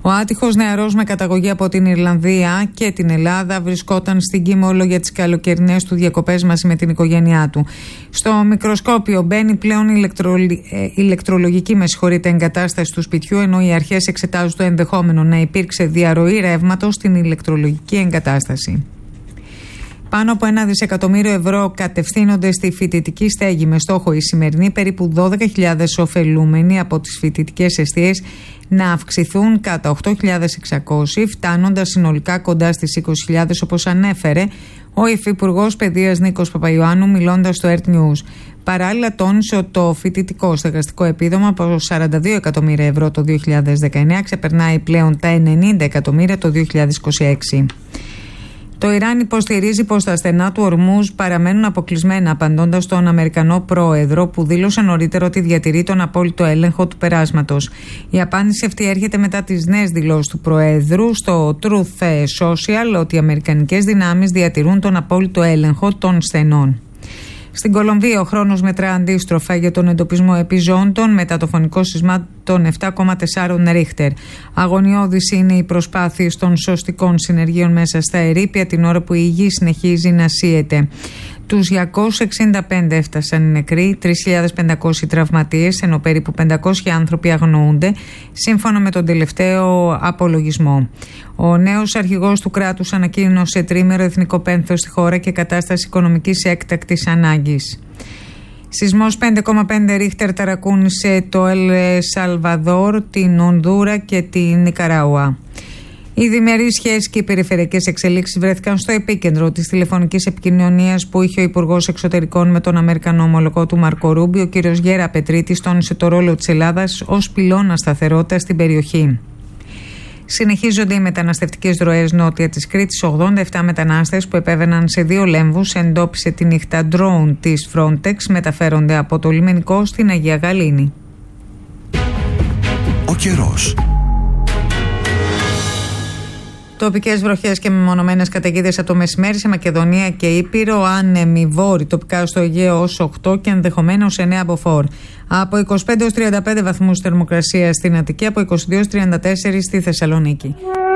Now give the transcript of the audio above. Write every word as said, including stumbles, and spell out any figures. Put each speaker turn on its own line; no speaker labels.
Ο άτυχος νεαρός με καταγωγή από την Ιρλανδία και την Ελλάδα βρισκόταν στην Κίμολο για τις καλοκαιρινές του διακοπές μαζί με την οικογένειά του. Στο μικροσκόπιο μπαίνει πλέον ηλεκτρολη... ε, ηλεκτρολογική με συγχωρείτε, εγκατάσταση του σπιτιού, ενώ οι αρχές εξετάζουν το ενδεχόμενο να υπήρξε διαρροή ρεύματος στην ηλεκτρολογική εγκατάσταση. Πάνω από ένα δισεκατομμύριο ευρώ κατευθύνονται στη φοιτητική στέγη με στόχο οι σημερινοί περίπου δώδεκα χιλιάδες ωφελούμενοι από τις φοιτητικές εστίες να αυξηθούν κατά οκτώ χιλιάδες εξακόσιοι, φτάνοντας συνολικά κοντά στις είκοσι χιλιάδες, όπως ανέφερε ο Υφυπουργός Παιδείας Νίκος Παπαϊωάννου μιλώντας στο Earth News. Παράλληλα τόνισε ότι το φοιτητικό στεγαστικό επίδομα από σαράντα δύο εκατομμύρια ευρώ το δύο χιλιάδες δεκαεννιά ξεπερνάει πλέον τα ενενήντα εκατομμύρια το δύο χιλιάδες είκοσι έξι. Το Ιράν υποστηρίζει πως τα στενά του Ορμούζ παραμένουν αποκλεισμένα, απαντώντας στον Αμερικανό πρόεδρο που δήλωσε νωρίτερα ότι διατηρεί τον απόλυτο έλεγχο του περάσματος. Η απάντηση αυτή έρχεται μετά τις νέες δηλώσεις του Προέδρου στο Truth Social ότι οι αμερικανικές δυνάμεις διατηρούν τον απόλυτο έλεγχο των στενών. Στην Κολομβία ο χρόνος μετρά αντίστροφα για τον εντοπισμό επιζώντων μετά το φωνικό σεισμά των επτά κόμμα τέσσερα Ρίχτερ. Αγωνιώδεις είναι οι προσπάθειες των σωστικών συνεργείων μέσα στα ερείπια την ώρα που η γη συνεχίζει να σύεται. Τους διακόσιους εξήντα πέντε έφτασαν οι νεκροί, τρεις χιλιάδες πεντακόσιοι τραυματίες, ενώ περίπου πεντακόσιοι άνθρωποι αγνοούνται, σύμφωνα με τον τελευταίο απολογισμό. Ο νέος αρχηγός του κράτους ανακοίνωσε τρίμερο εθνικό πένθος στη χώρα και κατάσταση οικονομικής έκτακτης ανάγκης. Σεισμός πέντε κόμμα πέντε Ρίχτερ ταρακούνησε το Ελ Σαλβαδόρ, την Ονδούρα και την Νικαράουα. Οι διμερείς σχέσεις και οι περιφερειακές εξελίξεις βρέθηκαν στο επίκεντρο της τηλεφωνικής επικοινωνίας που είχε ο Υπουργός Εξωτερικών με τον Αμερικανό ομολογό του Μάρκο Ρούμπιο. Ο κ. Γέρα Πετρίτης τόνισε το ρόλο της Ελλάδας ως πυλώνα σταθερότητας στην περιοχή. Συνεχίζονται οι μεταναστευτικές ροές νότια της Κρήτης. ογδόντα επτά μετανάστες που επέβαιναν σε δύο λέμβους εντόπισε τη νύχτα drone της Frontex μεταφέρονται από το λιμενικό στην Αγία Γαλήνη.
Ο καιρός.
Τοπικές βροχές και μεμονωμένες καταιγίδες από το μεσημέρι σε Μακεδονία και Ήπειρο, άνεμοι βόρειοι τοπικά στο Αιγαίο ως οκτώ και ενδεχομένως εννέα μποφόρ. Από είκοσι πέντε έως τριάντα πέντε βαθμούς θερμοκρασία στην Αττική, από είκοσι δύο έως τριάντα τέσσερα στη Θεσσαλονίκη.